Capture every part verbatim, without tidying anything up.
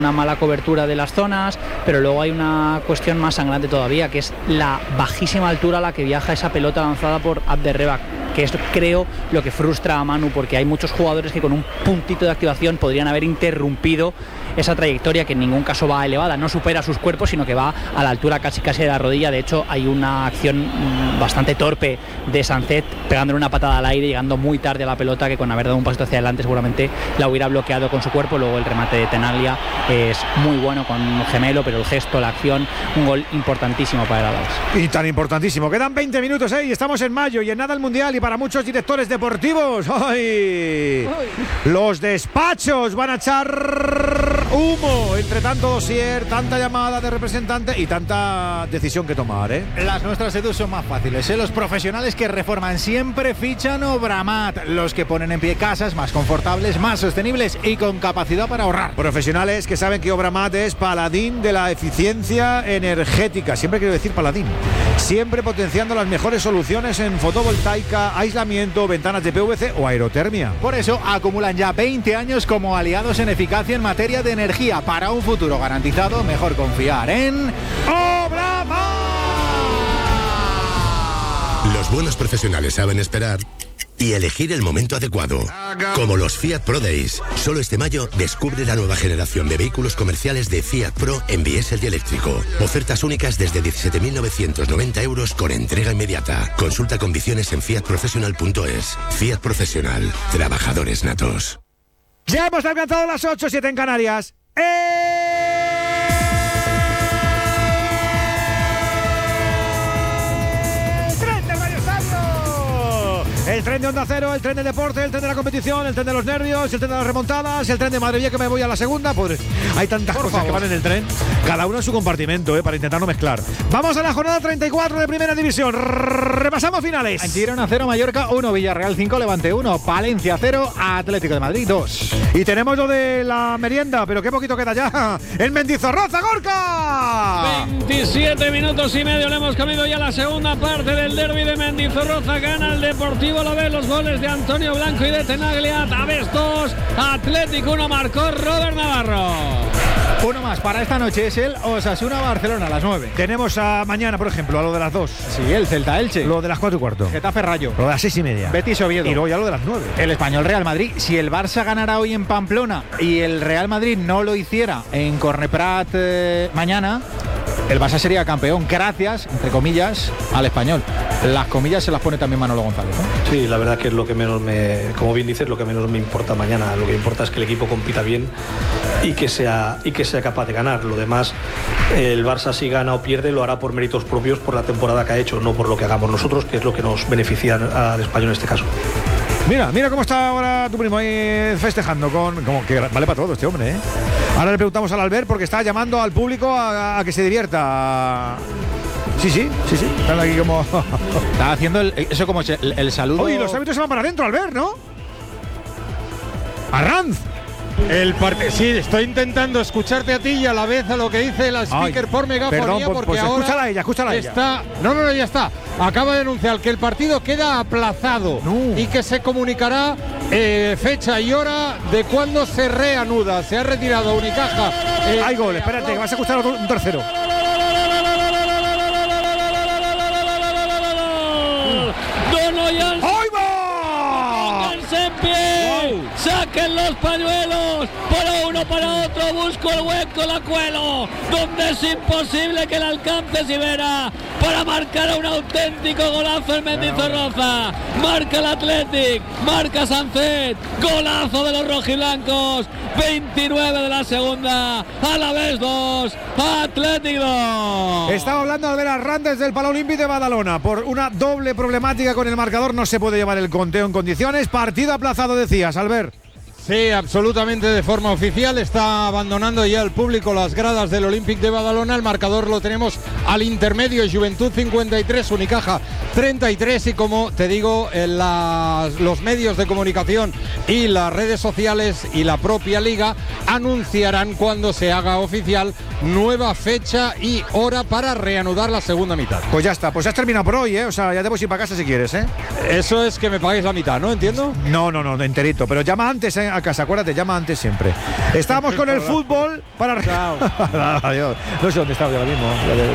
una mala cobertura de las zonas, pero luego hay una cuestión más sangrante todavía, que es la bajísima altura a la que viaja esa pelota lanzada por Abderrebak, que es, creo, lo que frustra a Manu, porque hay muchos jugadores que con un puntito de activación podrían haber interrumpido esa trayectoria, que en ningún caso va elevada, no supera sus cuerpos, sino que va a la altura casi casi de la rodilla. De hecho, hay una acción bastante torpe de Sancet pegándole una patada al aire, llegando muy tarde a la pelota, que con haber dado un pasito hacia adelante seguramente la hubiera bloqueado con su cuerpo. Luego el remate de Tenaglia es muy bueno con un gemelo, pero el gesto, la acción, un gol importantísimo para el Alavés. Y tan importantísimo. Quedan veinte minutos, ¿eh? Y estamos en mayo y en nada el Mundial, y para muchos directores deportivos, ¡ay! Los despachos van a echar humo. Entre tanto dossier, tanta llamada de representante y tanta decisión que tomar, ¿eh? Las nuestras, Edu, son más fáciles, ¿eh? Los profesionales que reforman siempre fichan Obramat. Los que ponen en pie casas más confortables, más sostenibles y con capacidad para ahorrar. Profesionales que saben que Obramat es paladín de la eficiencia energética. Siempre quiero decir paladín. Siempre potenciando las mejores soluciones en fotovoltaica, aislamiento, ventanas de P V C o aerotermia. Por eso acumulan ya veinte años como aliados en eficacia en materia de energía. Para un futuro garantizado, mejor confiar en Obramat. Los buenos profesionales saben esperar y elegir el momento adecuado. Como los Fiat Pro Days. Solo este mayo descubre la nueva generación de vehículos comerciales de Fiat Pro en diésel y eléctrico. Ofertas únicas desde diecisiete mil novecientos noventa euros con entrega inmediata. Consulta condiciones en fiat professional punto es. Fiat Profesional. Trabajadores natos. Ya hemos alcanzado las ocho, siete en Canarias. ¡Eh! El tren de Onda Cero, el tren de deporte, el tren de la competición, el tren de los nervios, el tren de las remontadas, el tren de madre mía que me voy a la segunda. Pues hay tantas Por cosas favor. que van en el tren, cada uno en su compartimento, eh, para intentar no mezclar. Vamos a la jornada treinta y cuatro de Primera División. Repasamos finales. Girona cero, Mallorca uno, Villarreal cinco, Levante uno, Palencia cero, Atlético de Madrid dos. Y tenemos lo de la merienda, pero qué poquito queda ya. El Mendizorroza, Gorka. veintisiete minutos y medio, le hemos comido ya la segunda parte del derbi de Mendizorroza. Gana el Deportivo lo ve, los goles de Antonio Blanco y de Tenaglia. Alavés dos, Atlético uno, marcó Robert Navarro. Uno más para esta noche es el Osasuna-Barcelona a las nueve. Tenemos a mañana, por ejemplo, a lo de las dos. Sí, el Celta-Elche. Lo de las cuatro y cuarto. Getafe-Rayo. Lo de las seis y media. Betis-Oviedo. Y luego ya lo de las nueve. El Español-Real Madrid. Si el Barça ganara hoy en Pamplona y el Real Madrid no lo hiciera en Corneprat eh, mañana, el Barça sería campeón gracias, entre comillas, al Español. Las comillas se las pone también Manolo González, ¿no? Sí, la verdad que es lo que menos me, como bien dices, lo que menos me importa mañana. Lo que importa es que el equipo compita bien y que sea y que sea capaz de ganar. Lo demás, el Barça si gana o pierde lo hará por méritos propios, por la temporada que ha hecho, no por lo que hagamos nosotros, que es lo que nos beneficia al Español en este caso. Mira, mira cómo está ahora tu primo ahí festejando con... Como que vale para todo este hombre, ¿eh? Ahora le preguntamos al Albert porque está llamando al público a, a que se divierta. Sí, sí, sí, sí. Están aquí como... Está haciendo el, eso como el, el saludo... Oye, los árbitros se van para adentro, Albert, ¿no? Arranz. El parte... Sí, estoy intentando escucharte a ti y a la vez a lo que dice la speaker Ay, por megafonía, perdón, porque pues ahora escúchala a ella, escúchala a ella. Está... No, no, no, ya está. Acaba de anunciar que el partido queda aplazado no. y que se comunicará eh, fecha y hora de cuándo se reanuda. Se ha retirado Unicaja. Eh, Hay gol, espérate, que vas a escuchar un tercero. ¡Ahí va! ¡Pónganse en pie! Wow. ¡Saquen los pañuelos! Para uno, para otro, busco el hueco, la cuelo, donde es imposible que la alcance Sivera para marcar a un auténtico golazo el Mendizorroza. Marca el Athletic, marca Sancet, golazo de los rojiblancos. veintinueve de la segunda, Alavés dos, Athletic dos. Estaba hablando Albert Arranz del Palau Olímpic de Badalona. Por una doble problemática con el marcador no se puede llevar el conteo en condiciones. Partido aplazado, decías, Albert. Sí, absolutamente de forma oficial. Está abandonando ya el público las gradas del Olímpic de Badalona. El marcador lo tenemos al intermedio. Juventud cincuenta y tres, Unicaja treinta y tres. Y como te digo, en las, los medios de comunicación y las redes sociales y la propia liga anunciarán cuando se haga oficial nueva fecha y hora para reanudar la segunda mitad. Pues ya está, pues ya has terminado por hoy, ¿eh? O sea, ya te puedes ir para casa si quieres, ¿eh? Eso es que me paguéis la mitad, ¿no? ¿Entiendo? No, no, no, enterito. Pero llama antes, ¿eh? a casa. Acuérdate, llama antes siempre. Estábamos con el fútbol para... Adiós. No sé dónde estaba yo ahora mismo.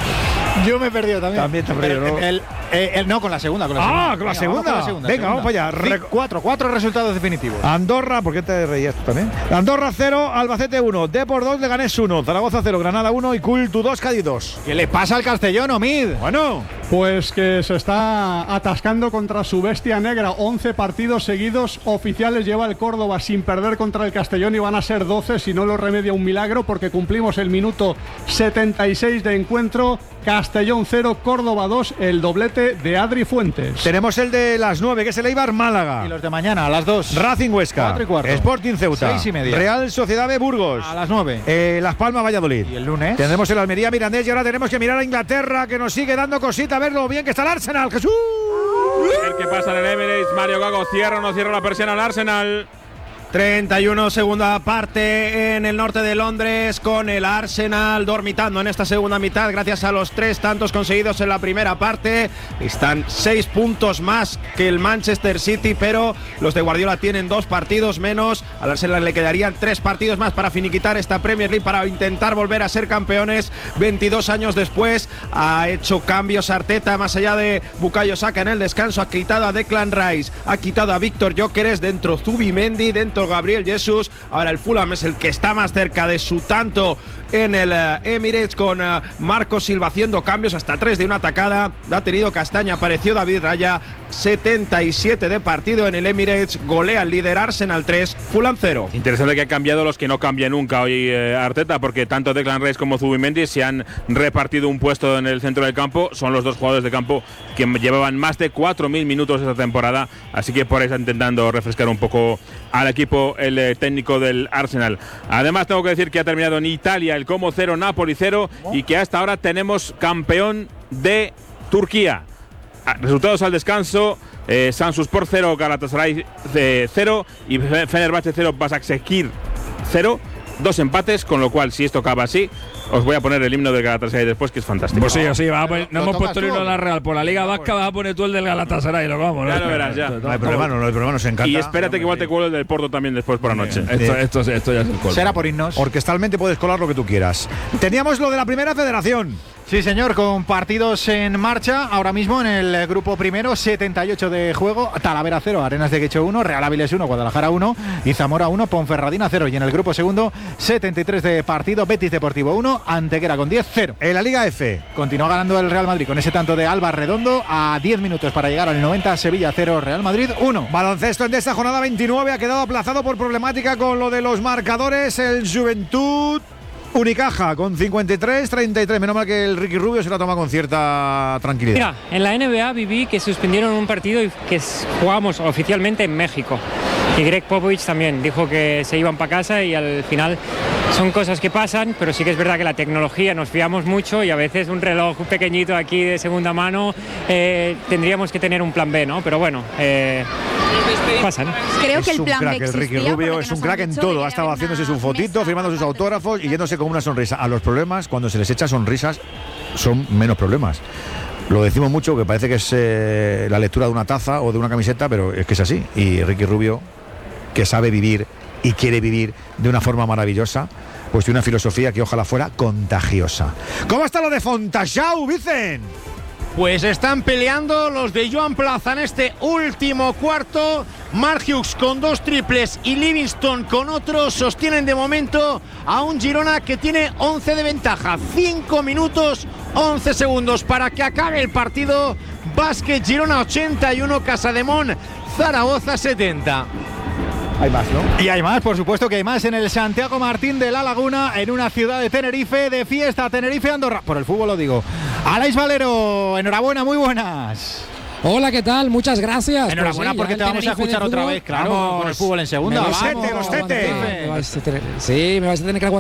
Yo me he perdido también. También te has perdido, ¿no? El, el, el, el, no, con la segunda. Con la ah, segunda. con la Venga, segunda. Vamos con la segunda. Venga, segunda. vamos para allá. Sí, cuatro, cuatro resultados definitivos. Andorra, ¿por qué te reías tú también? Andorra cero, Albacete uno, Depor dos, Leganés uno, Zaragoza cero, Granada uno y Cultu dos, Cádiz dos. ¿Qué le pasa al Castellón, Omid? Bueno, pues que se está atascando contra su bestia negra. once partidos seguidos oficiales lleva el Córdoba sin perder contra el Castellón y van a ser doce si no lo remedia un milagro, porque cumplimos el minuto setenta y seis de encuentro. Castellón cero, Córdoba dos, el doblete de Adri Fuentes. tenemos el de las nueve, que es el Eibar Málaga. Y los de mañana, a las dos. Racing Huesca. Cuatro y cuarto. Sporting Ceuta. Seis y media. Real Sociedad de Burgos. A las nueve. Eh, Las Palmas Valladolid. Y el lunes tendremos el Almería Mirandés y ahora tenemos que mirar a Inglaterra, que nos sigue dando cosita, a ver lo bien que está el Arsenal. Jesús. A ver qué pasa en el Emirates. Mario Gago cierra o no cierra la persiana al Arsenal. treinta y uno, segunda parte en el norte de Londres, con el Arsenal dormitando en esta segunda mitad gracias a los tres tantos conseguidos en la primera parte. Están seis puntos más que el Manchester City, pero los de Guardiola tienen dos partidos menos. Al Arsenal le quedarían tres partidos más para finiquitar esta Premier League, para intentar volver a ser campeones veintidós años después. Ha hecho cambios Arteta, más allá de Bukayo Saka en el descanso. Ha quitado a Declan Rice, ha quitado a Víctor Gyökeres, dentro Zubimendi, dentro Gabriel Jesús. Ahora el Fulham es el que está más cerca de su tanto en el uh, Emirates, con uh, Marco Silva haciendo cambios, hasta tres de una atacada. Ha tenido Castaña, apareció David Raya. setenta y siete de partido en el Emirates. Golea el líder Arsenal tres, Fulham cero. Interesante que ha cambiado los que no cambian nunca hoy eh, Arteta, porque tanto Declan Rice como Zubimendi se han repartido un puesto en el centro del campo. Son los dos jugadores de campo que llevaban más de cuatro mil minutos esta temporada, así que por eso está intentando refrescar un poco al equipo el eh, técnico del Arsenal. Además tengo que decir que ha terminado en Italia el Como cero, Napoli cero, y que hasta ahora tenemos campeón de Turquía. Resultados al descanso: eh, Samsunspor cero, Galatasaray cero y Fenerbahce cero, Başakşehir cero. Dos empates, con lo cual, si esto acaba así, os voy a poner el himno del Galatasaray después, que es fantástico. Pues sí, sí, va a poner, no hemos puesto el himno de la Real. Por la Liga Vasca vas a poner tú el del Galatasaray, lo vamos. Ya lo verás, ya. No hay problema, no hay problema, nos encanta. Y espérate que igual te cuelo el del Porto también después por la noche. Esto, esto, esto ya es el colmo. Será por himnos. Orquestalmente puedes colar lo que tú quieras. Teníamos lo de la primera federación. Sí, señor, con partidos en marcha. Ahora mismo en el grupo primero, setenta y ocho de juego. Talavera cero, Arenas de Guecho uno, Real Áviles uno, Guadalajara uno y Zamora uno, Ponferradina cero. Y en el grupo segundo, setenta y tres de partido, Betis Deportivo uno, Antequera con diez cero. En la Liga F continúa ganando el Real Madrid con ese tanto de Alba Redondo a diez minutos para llegar al noventa. Sevilla cero, Real Madrid uno. Baloncesto en esta jornada veintinueve ha quedado aplazado por problemática con lo de los marcadores. El Juventud Unicaja con cincuenta y tres treinta y tres. Menos mal que el Ricky Rubio se la toma con cierta tranquilidad. Mira, en la N B A viví que suspendieron un partido y que jugamos oficialmente en México. Y Greg Popovich también dijo que se iban para casa, y al final son cosas que pasan, pero sí que es verdad que la tecnología nos fiamos mucho, y a veces un reloj pequeñito aquí de segunda mano eh, tendríamos que tener un plan B, ¿no? Pero bueno, eh, pasan. Creo que es el plan un crack, B el Ricky Rubio es un crack en todo. Ha estado haciéndose su fotito, firmando sus autógrafos y yéndose con una sonrisa. A los problemas, cuando se les echa sonrisas, son menos problemas. Lo decimos mucho, que parece que es eh, la lectura de una taza o de una camiseta, pero es que es así. Y Ricky Rubio, que sabe vivir y quiere vivir de una forma maravillosa, pues tiene una filosofía que ojalá fuera contagiosa. ¿Cómo está lo de Fontajau, Vicen? Pues están peleando los de Joan Plaza en este último cuarto. Mark Hughes con dos triples y Livingston con otro sostienen de momento a un Girona que tiene once de ventaja. cinco minutos, once segundos para que acabe el partido. Básquet Girona ochenta y uno, Casademón Zaragoza setenta. Hay más, ¿no? Y hay más, por supuesto que hay más en el Santiago Martín de La Laguna, en una ciudad de Tenerife, de fiesta, Tenerife, Andorra. Por el fútbol lo digo. Aleix Valero, enhorabuena, muy buenas. Hola, ¿qué tal? Muchas gracias. Enhorabuena, pues sí, porque te vamos a escuchar otra vez, claro, vamos, con el fútbol en segunda. Los Vamos, sete, los sete. Sí, me vais a tener que aguantar